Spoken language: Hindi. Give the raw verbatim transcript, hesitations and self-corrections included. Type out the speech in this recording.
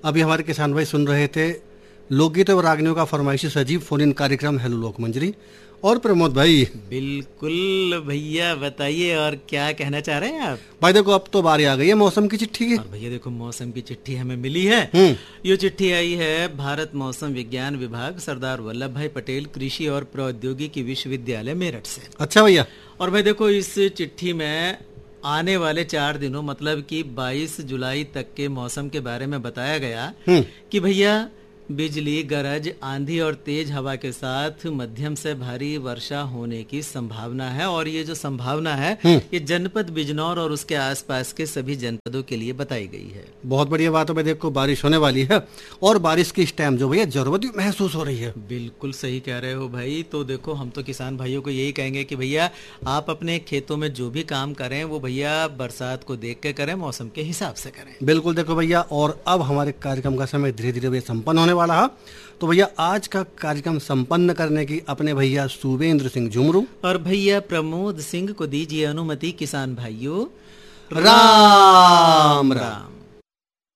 अभी हमारे किसान भाई सुन रहे थे लोकगीतों और रागनियों का फरमाइशी सजीव फोन इन कार्यक्रम हेलो लोक मंजरी। और प्रमोद भाई, बिल्कुल भैया, बताइए और क्या कहना चाह रहे हैं आप? भाई देखो अब तो बारी आ गई है मौसम की चिट्ठी की। और भैया देखो मौसम की चिट्ठी हमें मिली है। ये चिट्ठी आई है भारत मौसम विज्ञान विभाग, सरदार वल्लभ भाई पटेल कृषि और प्रौद्योगिकी विश्वविद्यालय मेरठ से। अच्छा भैया। और भाई देखो इस चिट्ठी में आने वाले चार दिनों मतलब कि बाईस जुलाई तक के मौसम के बारे में बताया गया कि भैया बिजली, गरज, आंधी और तेज हवा के साथ मध्यम से भारी वर्षा होने की संभावना है। और ये जो संभावना है ये जनपद बिजनौर और उसके आसपास के सभी जनपदों के लिए बताई गई है। बहुत बढ़िया बात है भाई, देखो बारिश होने वाली है और बारिश की इस टाइम जो भैया जरूरत भी महसूस हो रही है। बिल्कुल सही कह रहे हो भाई। तो देखो हम तो किसान भाइयों को यही कहेंगे कि भैया आप अपने खेतों में जो भी काम करें वो भैया बरसात को देख के करें, मौसम के हिसाब से करें। बिल्कुल। देखो भैया और अब हमारे कार्यक्रम का समय धीरे धीरे संपन्न होने वाला है। तो भैया आज का कार्यक्रम संपन्न करने की अपने भैया सुबेंद्र सिंह झुमरू और भैया प्रमोद सिंह को दीजिए अनुमति। किसान भाइयों राम राम।